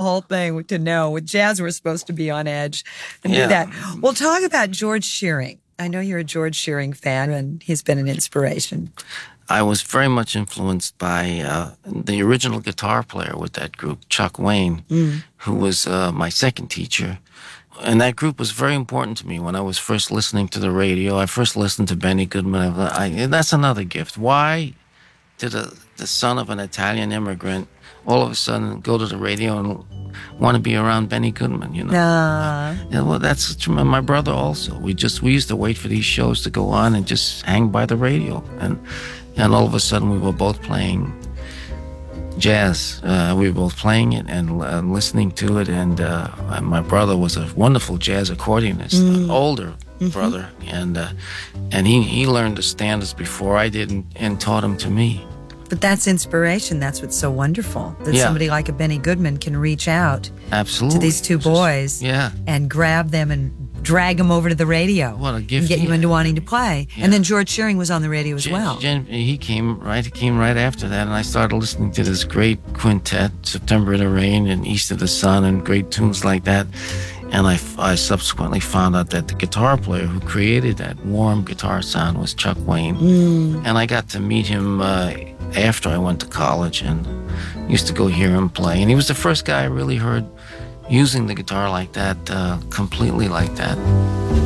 whole thing to know. With jazz, we're supposed to be on edge and do Yeah. that. We'll talk about George Shearing. I know you're a George Shearing fan, and he's been an inspiration. I was very much influenced by the original guitar player with that group, Chuck Wayne, who was my second teacher. And that group was very important to me when I was first listening to the radio. I first listened to Benny Goodman. That's another gift. Why did the son of an Italian immigrant all of a sudden go to the radio and want to be around Benny Goodman, you know? Yeah, well, that's true. My brother also. We used to wait for these shows to go on and just hang by the radio. And all of a sudden we were both playing jazz. We were both playing it and listening to it. And my brother was a wonderful jazz accordionist, an older brother. And he learned the standards before I did and taught them to me. But that's inspiration. That's what's so wonderful. That somebody like a Benny Goodman can reach out Absolutely. to these two boys and grab them and drag them over to the radio. What a gift. And get you into wanting to play. Yeah. And then George Shearing was on the radio as well. He came right after that, and I started listening to this great quintet, September in the Rain and East of the Sun, and great tunes like that. And I subsequently found out that the guitar player who created that warm guitar sound was Chuck Wayne. And I got to meet him after I went to college and used to go hear him play. And he was the first guy I really heard using the guitar like that, completely like that.